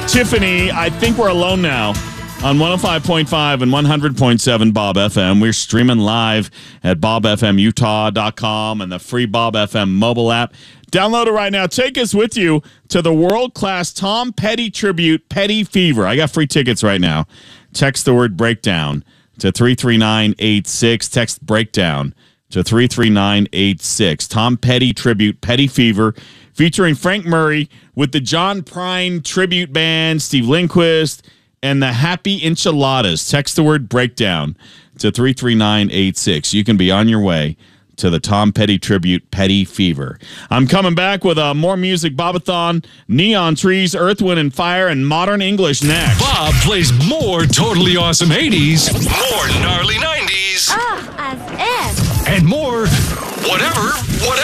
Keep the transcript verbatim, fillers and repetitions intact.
Tiffany, I think we're alone now on one oh five point five and one hundred point seven Bob F M. We're streaming live at bob f m utah dot com and the free Bob F M mobile app. Download it right now. Take us with you to the world-class Tom Petty tribute, Petty Fever. I got free tickets right now. Text the word breakdown to three three nine eight six. Text breakdown to three three nine eight six. Tom Petty tribute, Petty Fever, featuring Frank Murray with the John Prine tribute band, Steve Lindquist, and the Happy Enchiladas. Text the word breakdown to three three nine eight six. You can be on your way to the Tom Petty tribute, Petty Fever. I'm coming back with uh, more music, Bobathon, Neon Trees, Earth, Wind, and Fire, and Modern English next. Bob plays more totally awesome eighties, more gnarly nineties, Ah, as if. and more whatever, whatever.